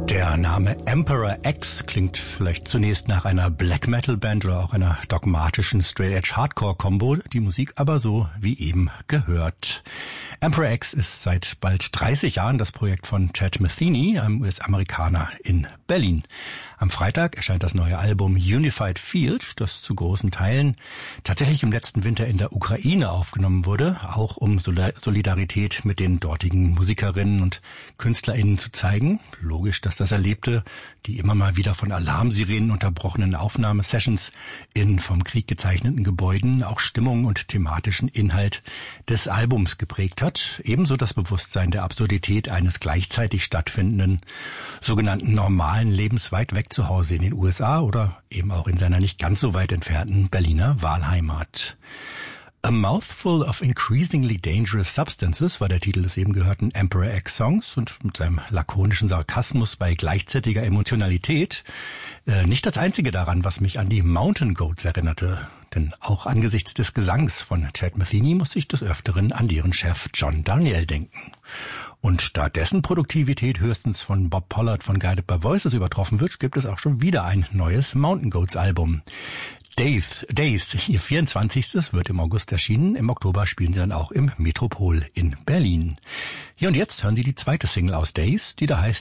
Der Name Emperor X klingt vielleicht zunächst nach einer Black Metal Band oder auch einer dogmatischen Straight Edge Hardcore Combo, die Musik aber so wie eben gehört. Emperor X ist seit bald 30 Jahren das Projekt von Chad Metheny, einem US-Amerikaner in Berlin. Am Freitag erscheint das neue Album Unified Field, das zu großen Teilen tatsächlich im letzten Winter in der Ukraine aufgenommen wurde, auch um Solidarität mit den dortigen Musikerinnen und KünstlerInnen zu zeigen. Logisch, dass das Erlebte, die immer mal wieder von Alarmsirenen unterbrochenen Aufnahmesessions in vom Krieg gezeichneten Gebäuden auch Stimmung und thematischen Inhalt des Albums geprägt hat. Ebenso das Bewusstsein der Absurdität eines gleichzeitig stattfindenden sogenannten normalen Lebens weit weg zu Hause in den USA oder eben auch in seiner nicht ganz so weit entfernten Berliner Wahlheimat. A Mouthful of Increasingly Dangerous Substances war der Titel des eben gehörten Emperor X Songs und mit seinem lakonischen Sarkasmus bei gleichzeitiger Emotionalität nicht das einzige daran, was mich an die Mountain Goats erinnerte. Denn auch angesichts des Gesangs von Chad Metheny musste ich des Öfteren an deren Chef John Darnielle denken. Und da dessen Produktivität höchstens von Bob Pollard von Guided by Voices übertroffen wird, gibt es auch schon wieder ein neues Mountain Goats Album. Days, ihr 24. wird im August erschienen. Im Oktober spielen sie dann auch im Metropol in Berlin. Hier und jetzt hören Sie die zweite Single aus Days, die da heißt